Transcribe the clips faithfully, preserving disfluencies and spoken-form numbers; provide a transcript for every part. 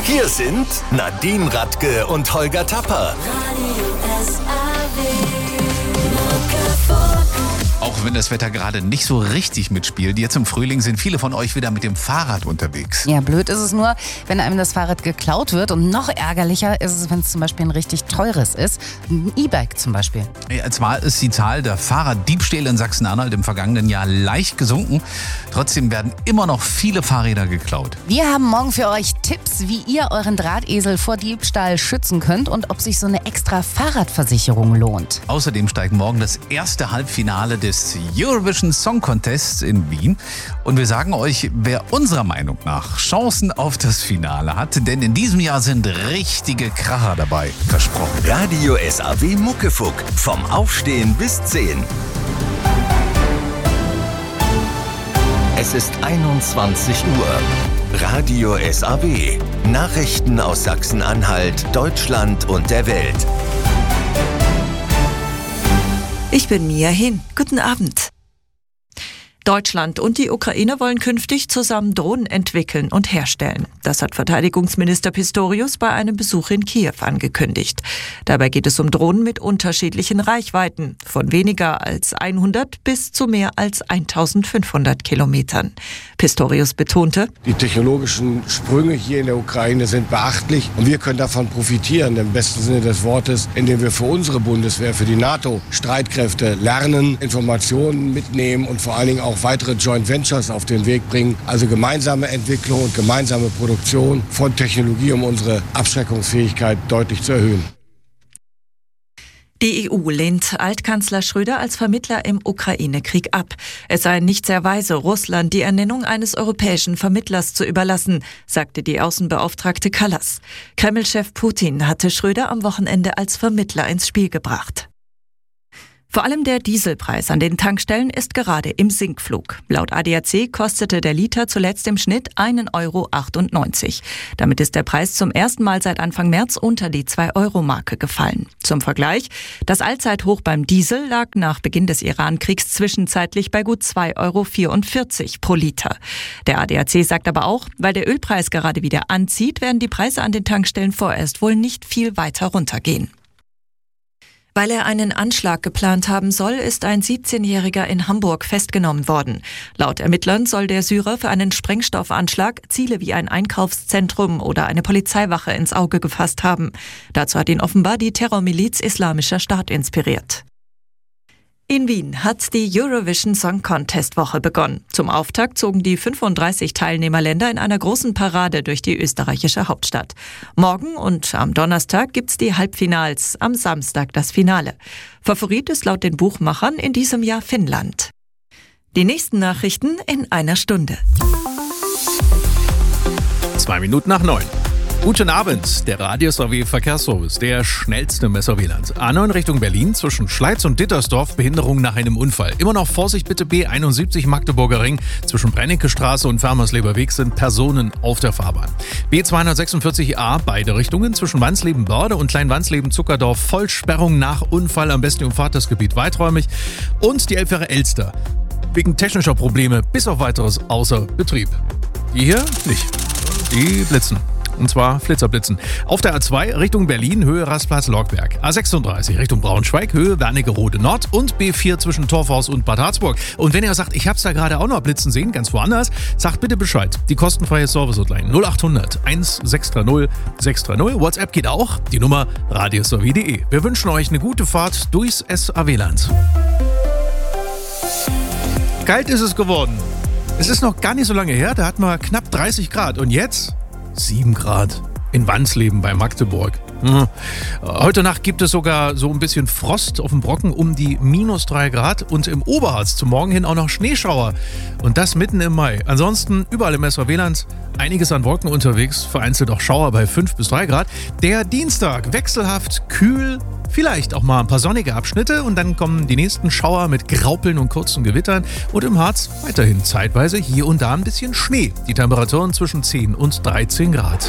Hier sind Nadine Radke und Holger Tapper. Auch wenn das Wetter gerade nicht so richtig mitspielt, jetzt im Frühling sind viele von euch wieder mit dem Fahrrad unterwegs. Ja, blöd ist es nur, wenn einem das Fahrrad geklaut wird, und noch ärgerlicher ist es, wenn es zum Beispiel ein richtig teures ist. Ein E-Bike zum Beispiel. Ja, zwar ist die Zahl der Fahrraddiebstähle in Sachsen-Anhalt im vergangenen Jahr leicht gesunken, trotzdem werden immer noch viele Fahrräder geklaut. Wir haben morgen für euch Tipps, wie ihr euren Drahtesel vor Diebstahl schützen könnt und ob sich so eine extra Fahrradversicherung lohnt. Außerdem steigt morgen das erste Halbfinale des Eurovision Song Contest in Wien. Und wir sagen euch, wer unserer Meinung nach Chancen auf das Finale hat, denn in diesem Jahr sind richtige Kracher dabei. Versprochen. Radio S A W Muckefuck. Vom Aufstehen bis zehn. Es ist einundzwanzig Uhr. Radio S A W. Nachrichten aus Sachsen-Anhalt, Deutschland und der Welt. Ich bin Mia Hin. Guten Abend. Deutschland und die Ukraine wollen künftig zusammen Drohnen entwickeln und herstellen. Das hat Verteidigungsminister Pistorius bei einem Besuch in Kiew angekündigt. Dabei geht es um Drohnen mit unterschiedlichen Reichweiten, von weniger als hundert bis zu mehr als eintausendfünfhundert Kilometern. Pistorius betonte: Die technologischen Sprünge hier in der Ukraine sind beachtlich und wir können davon profitieren, im besten Sinne des Wortes, indem wir für unsere Bundeswehr, für die NATO-Streitkräfte lernen, Informationen mitnehmen und vor allen Dingen auch weitere Joint Ventures auf den Weg bringen, also gemeinsame Entwicklung und gemeinsame Produktion von Technologie, um unsere Abschreckungsfähigkeit deutlich zu erhöhen. Die E U lehnt Altkanzler Schröder als Vermittler im Ukraine-Krieg ab. Es sei nicht sehr weise, Russland die Ernennung eines europäischen Vermittlers zu überlassen, sagte die Außenbeauftragte Kallas. Kreml-Chef Putin hatte Schröder am Wochenende als Vermittler ins Spiel gebracht. Vor allem der Dieselpreis an den Tankstellen ist gerade im Sinkflug. Laut A D A C kostete der Liter zuletzt im Schnitt einen Euro achtundneunzig. Damit ist der Preis zum ersten Mal seit Anfang März unter die zwei Euro Marke gefallen. Zum Vergleich: Das Allzeithoch beim Diesel lag nach Beginn des Iran-Kriegs zwischenzeitlich bei gut zwei Euro vierundvierzig pro Liter. Der A D A C sagt aber auch, weil der Ölpreis gerade wieder anzieht, werden die Preise an den Tankstellen vorerst wohl nicht viel weiter runtergehen. Weil er einen Anschlag geplant haben soll, ist ein siebzehnjähriger in Hamburg festgenommen worden. Laut Ermittlern soll der Syrer für einen Sprengstoffanschlag Ziele wie ein Einkaufszentrum oder eine Polizeiwache ins Auge gefasst haben. Dazu hat ihn offenbar die Terrormiliz Islamischer Staat inspiriert. In Wien hat die Eurovision Song Contest Woche begonnen. Zum Auftakt zogen die fünfunddreißig Teilnehmerländer in einer großen Parade durch die österreichische Hauptstadt. Morgen und am Donnerstag gibt's die Halbfinals, am Samstag das Finale. Favorit ist laut den Buchmachern in diesem Jahr Finnland. Die nächsten Nachrichten in einer Stunde. Zwei Minuten nach neun. Guten Abend, der Radio S A W Verkehrsservice, der schnellste im S A W-Land. A neun Richtung Berlin, zwischen Schleiz und Dittersdorf, Behinderung nach einem Unfall. Immer noch Vorsicht bitte, B einundsiebzig Magdeburger Ring, zwischen Brennecke-Straße und Fermersleber Weg sind Personen auf der Fahrbahn. B zweihundertsechsundvierzig A, beide Richtungen, zwischen Wansleben-Börde und Klein-Wansleben-Zuckerdorf, Vollsperrung nach Unfall, am besten umfahrt das Gebiet weiträumig. Und die Elbfähre Elster, wegen technischer Probleme bis auf weiteres außer Betrieb. Die hier nicht, die blitzen. Und zwar Flitzerblitzen. Auf der A zwei Richtung Berlin, Höhe Rastplatz Lorgberg. A sechsunddreißig Richtung Braunschweig, Höhe Wernigerode Nord und B vier zwischen Torfhaus und Bad Harzburg. Und wenn ihr sagt, ich hab's da gerade auch noch blitzen sehen, ganz woanders, sagt bitte Bescheid. Die kostenfreie Service-Hotline null achthundert sechshundertsechzig sechshundertdreißig. WhatsApp geht auch, die Nummer radio s a w punkt d e. Wir wünschen euch eine gute Fahrt durchs S A W-Land. Kalt ist es geworden. Es ist noch gar nicht so lange her, da hatten wir knapp dreißig Grad. Und jetzt sieben Grad in Wansleben bei Magdeburg. Hm. Heute Nacht gibt es sogar so ein bisschen Frost auf dem Brocken um die minus drei Grad und im Oberharz zum Morgen hin auch noch Schneeschauer. Und das mitten im Mai. Ansonsten überall im S A W-Land einiges an Wolken unterwegs, vereinzelt auch Schauer bei fünf bis drei Grad. Der Dienstag wechselhaft kühl, vielleicht auch mal ein paar sonnige Abschnitte und dann kommen die nächsten Schauer mit Graupeln und kurzen Gewittern und im Harz weiterhin zeitweise hier und da ein bisschen Schnee. Die Temperaturen zwischen zehn und dreizehn Grad.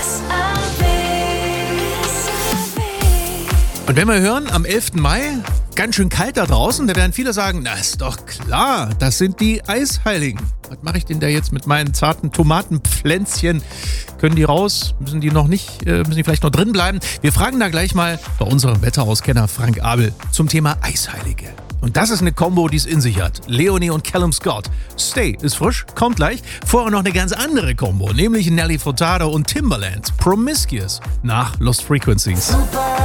Und wenn wir hören, am elften Mai ganz schön kalt da draußen. Da werden viele sagen, na ist doch klar, das sind die Eisheiligen. Was mache ich denn da jetzt mit meinen zarten Tomatenpflänzchen? Können die raus? Müssen die noch nicht, äh, müssen die vielleicht noch drin bleiben? Wir fragen da gleich mal bei unserem Wetterauskenner Frank Abel zum Thema Eisheilige. Und das ist eine Kombo, die es in sich hat. Leonie und Callum Scott. Stay ist frisch, kommt gleich. Vorher noch eine ganz andere Kombo, nämlich Nelly Furtado und Timbaland. Promiscuous nach Lost Frequencies.